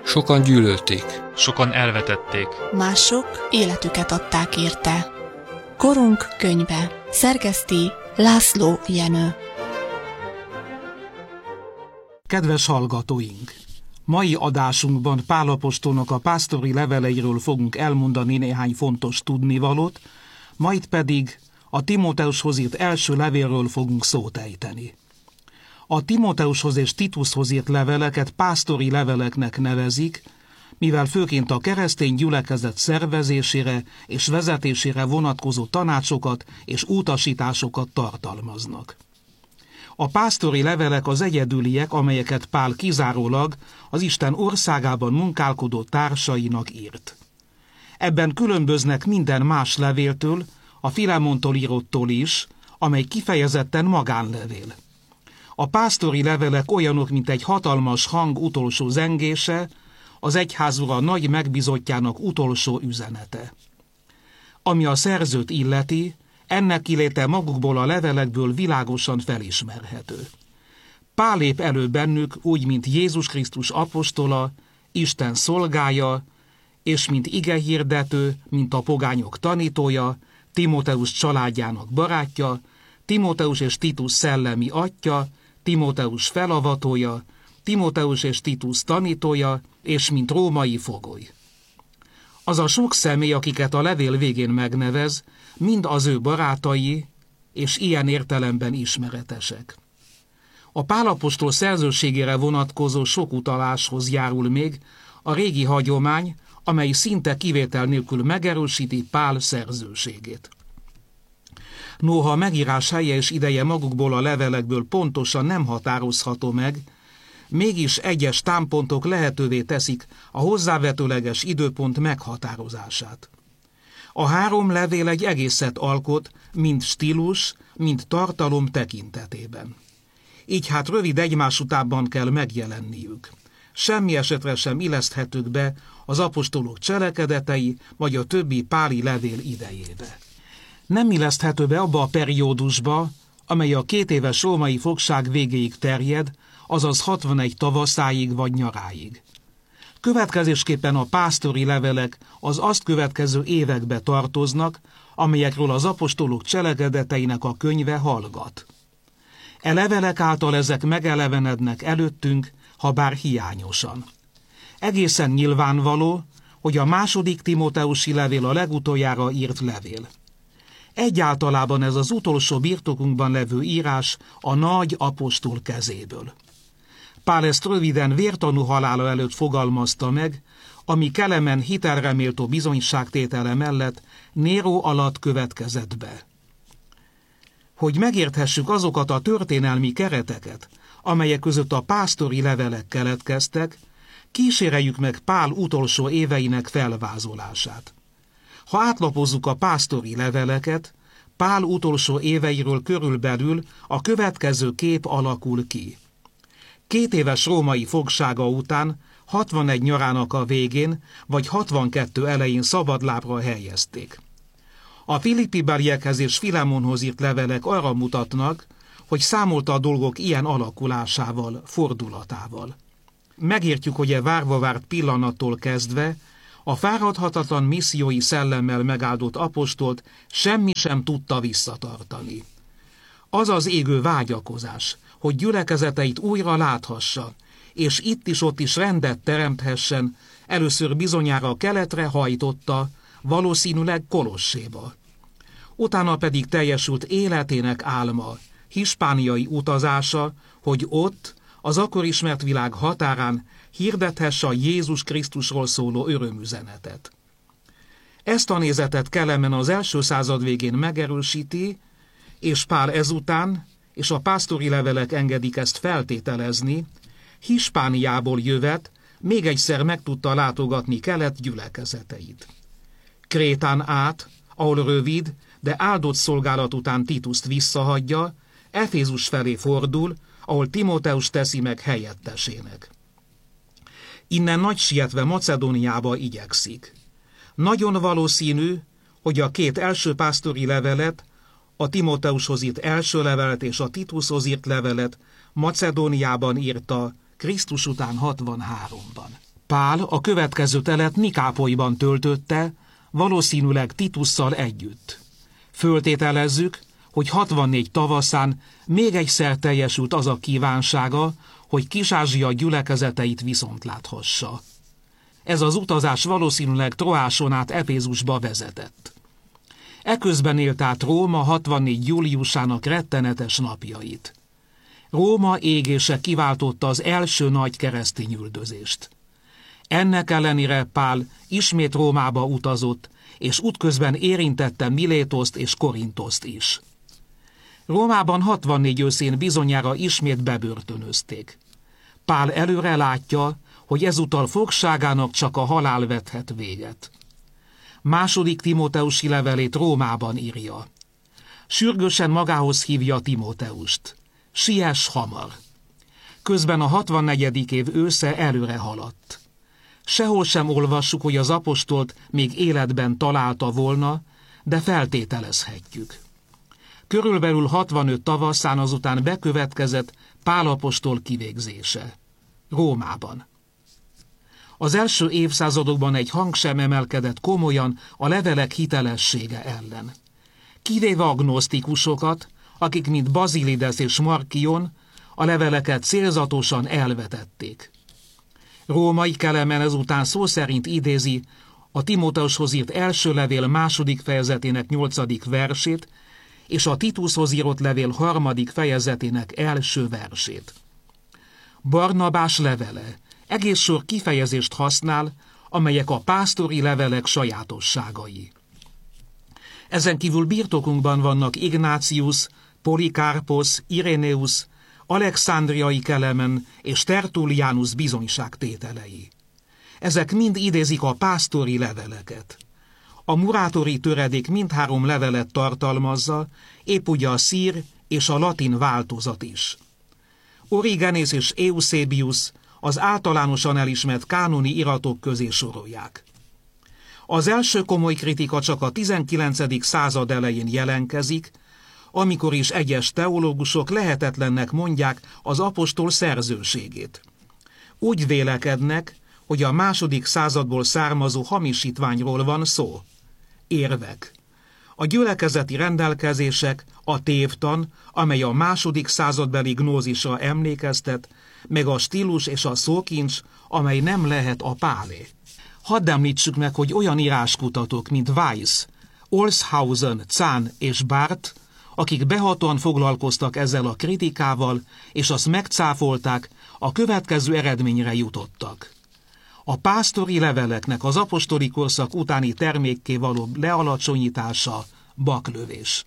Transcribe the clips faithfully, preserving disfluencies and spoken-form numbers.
Sokan gyűlölték. Sokan elvetették. Mások életüket adták érte. Korunk könyve. Szerkeszti László Jenő. Kedves hallgatóink! Mai adásunkban Pál apostolnak a pásztori leveleiről fogunk elmondani néhány fontos tudnivalót, majd pedig a Timóteushoz írt első levélről fogunk szót ejteni. A Timóteushoz és Titushoz írt leveleket pásztori leveleknek nevezik, mivel főként a keresztény gyülekezet szervezésére és vezetésére vonatkozó tanácsokat és utasításokat tartalmaznak. A pásztori levelek az egyedüliek, amelyeket Pál kizárólag az Isten országában munkálkodó társainak írt. Ebben különböznek minden más levéltől, a Filemontól írottól is, amely kifejezetten magánlevél. A pásztori levelek olyanok, mint egy hatalmas hang utolsó zengése, az egyházura nagy megbízottjának utolsó üzenete. Ami a szerzőt illeti, ennek kiléte magukból a levelekből világosan felismerhető. Pál lép elő bennük úgy, mint Jézus Krisztus apostola, Isten szolgája, és mint igehirdető, mint a pogányok tanítója, Timóteus családjának barátja, Timóteus és Titus szellemi atya, Timóteus felavatója, Timóteus és Titus tanítója, és mint római fogoly. Az a sok személy, akiket a levél végén megnevez, mind az ő barátai, és ilyen értelemben ismeretesek. A Pál apostol szerzőségére vonatkozó sok utaláshoz járul még a régi hagyomány, amely szinte kivétel nélkül megerősíti Pál szerzőségét. Noha a megírás helye és ideje magukból a levelekből pontosan nem határozható meg, mégis egyes támpontok lehetővé teszik a hozzávetőleges időpont meghatározását. A három levél egy egészet alkot, mind stílus, mind tartalom tekintetében. Így hát rövid egymás utánban kell megjelenniük. Semmi esetre sem illeszthetők be az apostolok cselekedetei, vagy a többi páli levél idejébe. Nem illeszthető be abba a periódusba, amely a két éves római fogság végéig terjed, azaz hatvanegy tavaszáig vagy nyaráig. Következésképpen a pásztori levelek az azt következő évekbe tartoznak, amelyekről az apostolok cselekedeteinek a könyve hallgat. E levelek által ezek megelevenednek előttünk, ha bár hiányosan. Egészen nyilvánvaló, hogy a második timóteusi levél a legutoljára írt levél. Egyáltalában ez az utolsó birtokunkban levő írás a nagy apostol kezéből. Pál ezt röviden vértanú halála előtt fogalmazta meg, ami Kelemen hitelre méltó bizonyságtétele mellett Néró alatt következett be. Hogy megérthessük azokat a történelmi kereteket, amelyek között a pásztori levelek keletkeztek, kíséreljük meg Pál utolsó éveinek felvázolását. Ha átlapozzuk a pásztori leveleket, Pál utolsó éveiről körülbelül a következő kép alakul ki. Két éves római fogsága után hatvanegy nyarának a végén vagy hatvankettő elején szabadlábra helyezték. A Filippi-beliekhez és Filemonhoz írt levelek arra mutatnak, hogy számolta a dolgok ilyen alakulásával, fordulatával. Megértjük, hogy e várva várt pillanattól kezdve a fáradhatatlan missziói szellemmel megáldott apostolt semmi sem tudta visszatartani. Az az égő vágyakozás, hogy gyülekezeteit újra láthassa, és itt is ott is rendet teremthessen, először bizonyára keletre hajtotta, valószínűleg Kolosséba. Utána pedig teljesült életének álma, hispániai utazása, hogy ott, az akkor ismert világ határán hirdethesse a Jézus Krisztusról szóló örömüzenetet. Ezt a nézetet Kelemen az első század végén megerősíti, és Pál ezután, és a pásztori levelek engedik ezt feltételezni, Hispániából jövet még egyszer meg tudta látogatni Kelet gyülekezeteit. Krétán át, ahol rövid, de áldott szolgálat után Tituszt visszahagyja, Efézus felé fordul, ahol Timóteus teszi meg helyettesének. Innen nagy sietve Macedóniába igyekszik. Nagyon valószínű, hogy a két első pásztori levelet, a Timóteushoz írt első levelet és a Titushoz írt levelet Macedóniában írta Krisztus után hatvanháromban. Pál a következő telet Nikápolyban töltötte, valószínűleg Titusszal együtt. Föltételezzük, hogy hatvannégy tavaszán még egyszer teljesült az a kívánsága, hogy Kis-Ázsia gyülekezeteit viszont láthassa. Ez az utazás valószínűleg Troáson át Efézusba vezetett. Eközben élt át Róma hatvannégy júliusának rettenetes napjait. Róma égése kiváltotta az első nagy keresztény üldözést. Ennek ellenére Pál ismét Rómába utazott, és útközben érintette Milétoszt és Korintoszt is. Rómában hatvannégy őszén bizonyára ismét bebörtönözték. Pál előre látja, hogy ezúttal fogságának csak a halál vethet véget. Második Timóteusi levelét Rómában írja. Sürgősen magához hívja Timóteust. Siess hamar! Közben a hatvannegyedik év ősze előre haladt. Sehol sem olvassuk, hogy az apostolt még életben találta volna, de feltételezhetjük. Körülbelül hatvanöt tavaszán azután bekövetkezett Pál apostol kivégzése. Rómában. Az első évszázadokban egy hang sem emelkedett komolyan a levelek hitelessége ellen. Kivéve agnosztikusokat, akik mint Bazilides és Markion a leveleket célzatosan elvetették. Római Kelemen ezután szó szerint idézi a Timóteushoz írt első levél második fejezetének nyolcadik versét és a Titushoz írott levél harmadik fejezetének első versét. Barnabás levele egész sor kifejezést használ, amelyek a pásztori levelek sajátosságai. Ezen kívül birtokunkban vannak Ignácius, Polikárposz, Iréneus, Alexandriai Kelemen és Tertullianus bizonyságtételei. Ezek mind idézik a pásztori leveleket. A murátori töredék mindhárom levelet tartalmazza, épp ugye a szír és a latin változat is. Origenész és Eusebius az általánosan elismert kánoni iratok közé sorolják. Az első komoly kritika csak a tizenkilencedik század elején jelenkezik, amikor is egyes teológusok lehetetlennek mondják az apostol szerzőségét. Úgy vélekednek, hogy a második századból származó hamisítványról van szó. Érvek. A gyülekezeti rendelkezések, a tévtan, amely a második századbeli gnózisra emlékeztet, meg a stílus és a szókincs, amely nem lehet a Pálé. Hadd említsük meg, hogy olyan íráskutatók, mint Weiss, Olshausen, Zahn és Barth, akik behatóan foglalkoztak ezzel a kritikával, és azt megcáfolták, a következő eredményre jutottak. A pásztori leveleknek az apostoli korszak utáni termékké való lealacsonyítása baklövés.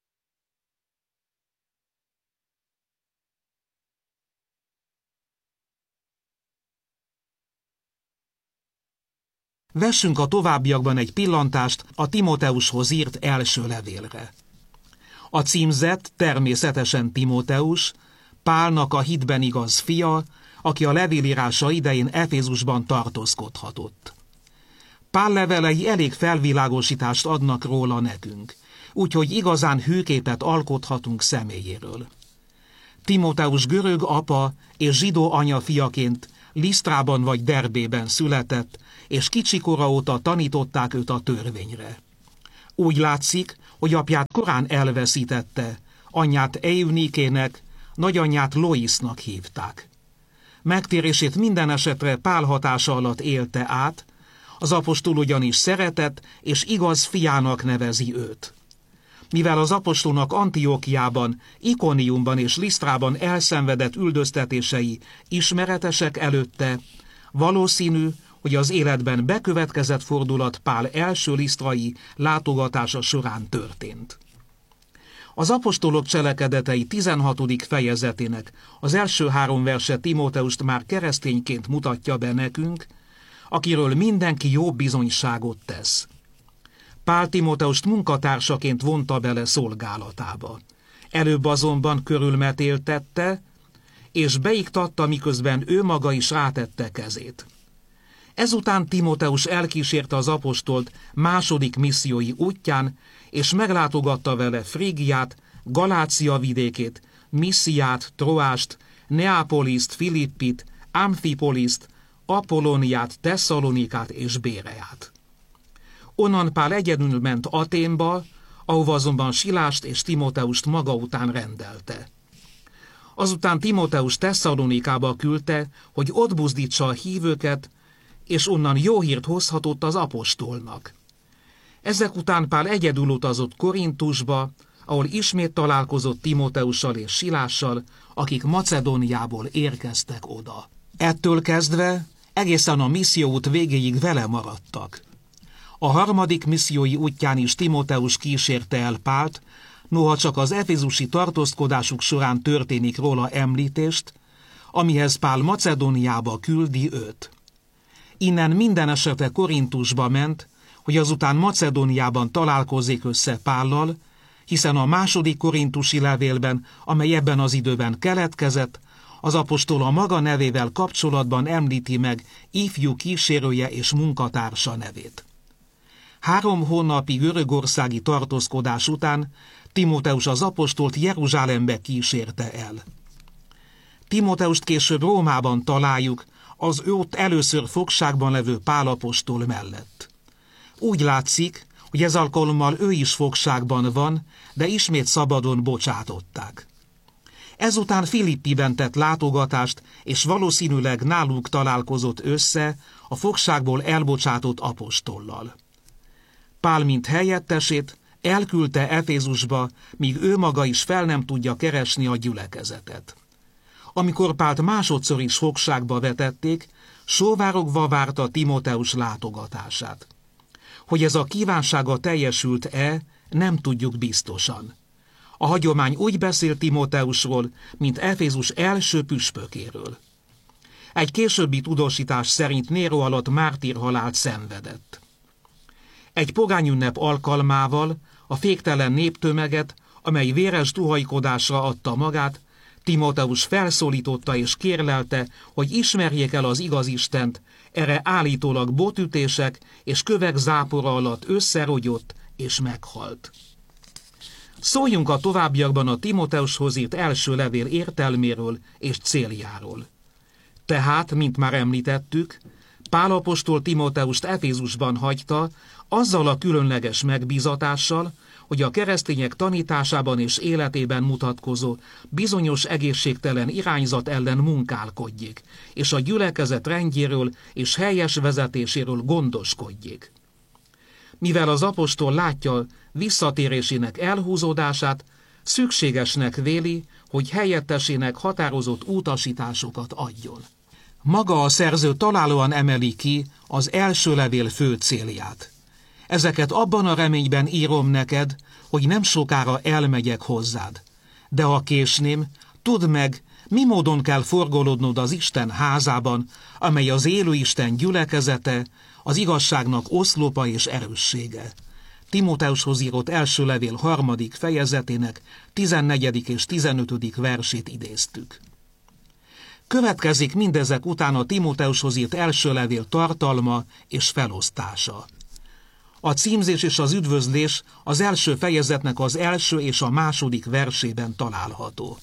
Vessünk a továbbiakban egy pillantást a Timóteushoz írt első levélre. A címzett természetesen Timóteus, Pálnak a hitben igaz fia, aki a levélírása idején Efézusban tartózkodhatott. Pál levelei elég felvilágosítást adnak róla nekünk, úgyhogy igazán hűképet alkothatunk személyéről. Timóteus görög apa és zsidó anya fiaként Lisztrában vagy Derbében született, és kicsikora óta tanították őt a törvényre. Úgy látszik, hogy apját korán elveszítette, anyját Eunikének, nagyanyját Loisnak hívták. Megtérését minden esetre Pál hatása alatt élte át, az apostol ugyanis szeretett és igaz fiának nevezi őt. Mivel az apostolnak Antiókiában, Ikoniumban és Lisztrában elszenvedett üldöztetései ismeretesek előtte, valószínű, hogy az életben bekövetkezett fordulat Pál első lisztrai látogatása során történt. Az apostolok cselekedetei tizenhatodik fejezetének az első három verse Timóteust már keresztényként mutatja be nekünk, akiről mindenki jó bizonyságot tesz. Pál Timóteust munkatársaként vonta bele szolgálatába. Előbb azonban körülmetéltette, és beiktatta, miközben ő maga is rátette kezét. Ezután Timóteus elkísérte az apostolt második missziói útján, és meglátogatta vele Frígiát, Galácia vidékét, Missziát, Troást, Neapoliszt, Filippit, Amfipoliszt, Apollóniát, Tesszalonikát és Béreát. Onnan Pál egyedül ment Athénba, ahova azonban Silást és Timóteust maga után rendelte. Azután Timóteus Tesszalonikába küldte, hogy ott buzdítsa a hívőket, és onnan jó hírt hozhatott az apostolnak. Ezek után Pál egyedül utazott Korintusba, ahol ismét találkozott Timóteussal és Silással, akik Macedóniából érkeztek oda. Ettől kezdve egészen a misszióút végéig vele maradtak. A harmadik missziói útján is Timóteus kísérte el Pált, noha csak az efézusi tartózkodásuk során történik róla említést, amihez Pál Macedóniába küldi őt. Innen minden esetre Korintusba ment, hogy azután Macedóniában találkozzék össze Pállal, hiszen a második korintusi levélben, amely ebben az időben keletkezett, az apostol a maga nevével kapcsolatban említi meg ifjú kísérője és munkatársa nevét. Három hónapi görögországi tartózkodás után Timóteus az apostolt Jeruzsálembe kísérte el. Timóteust később Rómában találjuk, az ott először fogságban levő Pál apostol mellett. Úgy látszik, hogy ez alkalommal ő is fogságban van, de ismét szabadon bocsátották. Ezután Filippiben tett látogatást, és valószínűleg náluk találkozott össze a fogságból elbocsátott apostollal. Pál, mint helyettesét, elküldte Efézusba, míg ő maga is fel nem tudja keresni a gyülekezetet. Amikor Pált másodszor is fogságba vetették, sóvárogva várta Timóteus látogatását. Hogy ez a kívánsága teljesült-e, nem tudjuk biztosan. A hagyomány úgy beszél Timóteusról, mint Efézus első püspökéről. Egy későbbi tudósítás szerint Néró alatt mártírhalált szenvedett. Egy pogányünnep alkalmával a féktelen néptömeget, amely véres duhajkodásra adta magát, Timóteus felszólította és kérlelte, hogy ismerjék el az igaz Istent, erre állítólag botütések és kövek zápora alatt összerogyott és meghalt. Szóljunk a továbbiakban a Timóteushoz írt első levél értelméről és céljáról. Tehát, mint már említettük, Pál apostol Timóteust Efézusban hagyta, azzal a különleges megbízatással, hogy a keresztények tanításában és életében mutatkozó bizonyos egészségtelen irányzat ellen munkálkodjék, és a gyülekezet rendjéről és helyes vezetéséről gondoskodjék. Mivel az apostol látja visszatérésének elhúzódását, szükségesnek véli, hogy helyettesének határozott utasításokat adjon. Maga a szerző találóan emeli ki az első levél fő célját. Ezeket abban a reményben írom neked, hogy nem sokára elmegyek hozzád. De ha késném, tudd meg, mi módon kell forgolódnod az Isten házában, amely az élő Isten gyülekezete, az igazságnak oszlopa és erőssége. Timóteushoz írott első levél harmadik fejezetének tizennegyedik és tizenötödik versét idéztük. Következik mindezek után a Timóteushoz írt első levél tartalma és felosztása. A címzés és az üdvözlés az első fejezetnek az első és a második versében található.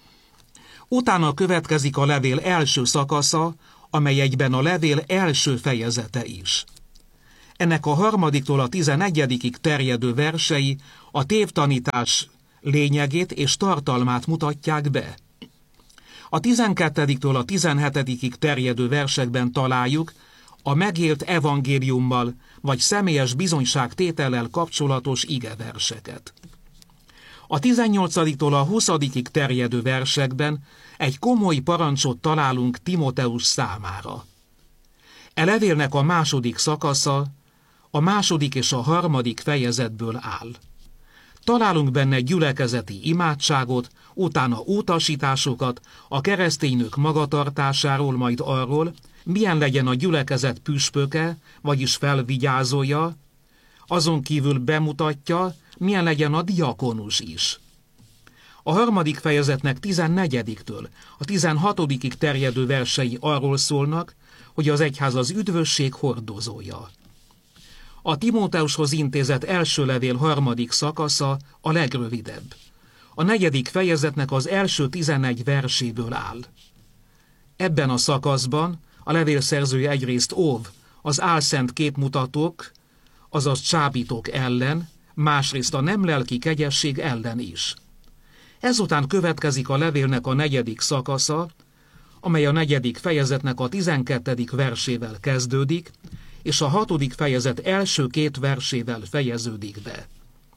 Utána következik a levél első szakasza, amely egyben a levél első fejezete is. Ennek a harmadiktól a tizenegyedikig terjedő versei a tévtanítás lényegét és tartalmát mutatják be. A tizenkettediktől a tizenhetedikig terjedő versekben találjuk a megélt evangéliummal vagy személyes bizonyságtétellel kapcsolatos igeverseket. A tizennyolcadiktól a huszadikig terjedő versekben egy komoly parancsot találunk Timóteus számára. E levélnek a második szakasza a második és a harmadik fejezetből áll. Találunk benne gyülekezeti imádságot, utána utasításokat a kereszténynők magatartásáról, majd arról, milyen legyen a gyülekezet püspöke, vagyis felvigyázója, azon kívül bemutatja, milyen legyen a diakonus is. A harmadik fejezetnek tizennegyediktől a tizenhatodikig terjedő versei arról szólnak, hogy az egyház az üdvösség hordozója. A Timóteushoz intézett első levél harmadik szakasza a legrövidebb. A negyedik fejezetnek az első tizenegy verséből áll. Ebben a szakaszban A levél szerzője egyrészt óv az álszent képmutatók, azaz csábítók ellen, másrészt a nem lelki kegyesség ellen is. Ezután következik a levélnek a negyedik szakasza, amely a negyedik fejezetnek a tizenkettedik versével kezdődik, és a hatodik fejezet első két versével fejeződik be.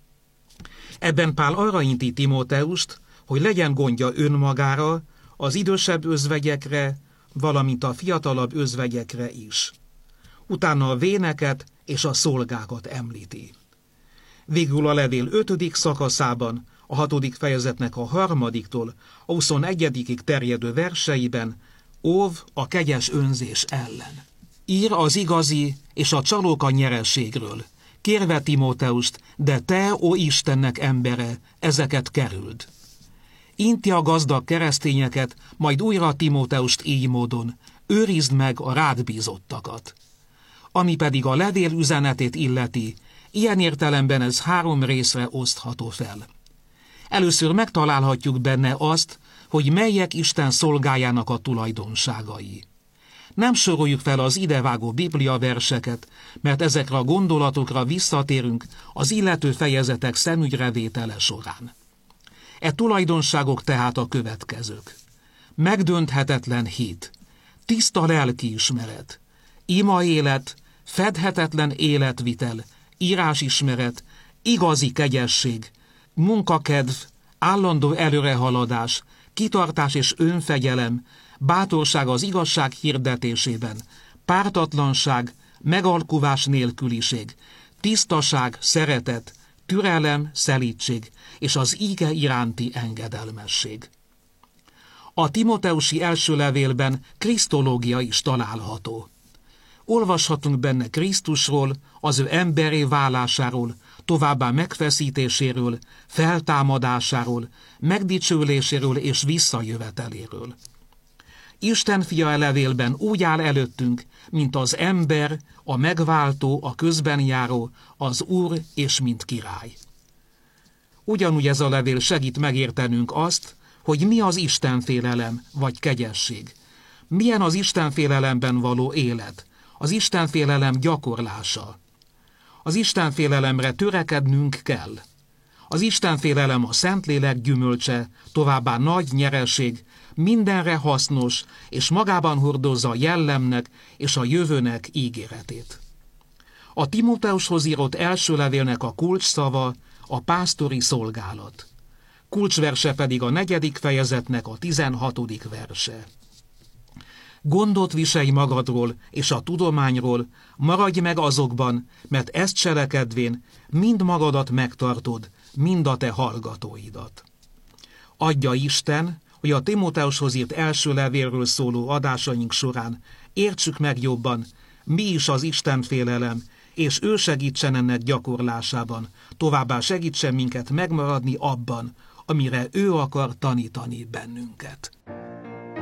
Ebben Pál arra inti Timóteust, hogy legyen gondja önmagára, az idősebb özvegyekre, valamint a fiatalabb özvegyekre is. Utána a véneket és a szolgákat említi. Végül a levél ötödik szakaszában, a hatodik fejezetnek a harmadiktól a huszonegyedikig terjedő verseiben óv a kegyes önzés ellen. Ír az igazi és a csalóka nyereségről, kérve Timóteust, de te, ó Istennek embere, ezeket kerüld. Inti a gazdag keresztényeket, majd újra Timóteust így módon, őrizd meg a rád bízottakat. Ami pedig a levél üzenetét illeti, ilyen értelemben ez három részre osztható fel. Először megtalálhatjuk benne azt, hogy melyek Isten szolgájának a tulajdonságai. Nem soroljuk fel az idevágó Biblia verseket, mert ezekre a gondolatokra visszatérünk az illető fejezetek szemügyrevétele során. E tulajdonságok tehát a következők. Megdönthetetlen hit, tiszta lelkiismeret, ima élet, fedhetetlen életvitel, írásismeret, igazi kegyesség, munkakedv, állandó előrehaladás, kitartás és önfegyelem, bátorság az igazság hirdetésében, pártatlanság, megalkuvás nélküliség, tisztaság, szeretet, türelem, szelídség és az íge iránti engedelmesség. A timóteusi első levélben krisztológia is található. Olvashatunk benne Krisztusról, az ő emberré válásáról, továbbá megfeszítéséről, feltámadásáról, megdicsőléséről és visszajöveteléről. Isten fia levélben úgy áll előttünk, mint az ember, a megváltó, a közbenjáró, az Úr és mint király. Ugyanúgy ez a levél segít megértenünk azt, hogy mi az istenfélelem vagy kegyesség. Milyen az istenfélelemben való élet, az istenfélelem gyakorlása. Az istenfélelemre törekednünk kell. Az istenfélelem a Szentlélek gyümölcse, továbbá nagy nyereség, mindenre hasznos, és magában hordozza a jellemnek és a jövőnek ígéretét. A Timóteushoz írott első levélnek a kulcsszava a pásztori szolgálat. Kulcsverse pedig a negyedik fejezetnek a tizenhatodik verse. Gondot viselj magadról és a tudományról, maradj meg azokban, mert ezt cselekedvén mind magadat megtartod, mind a te hallgatóidat. Adja Isten, hogy a Timóteushoz írt első levélről szóló adásaink során értsük meg jobban, mi is az istenfélelem, és ő segítsen ennek gyakorlásában, továbbá segítsen minket megmaradni abban, amire ő akar tanítani bennünket.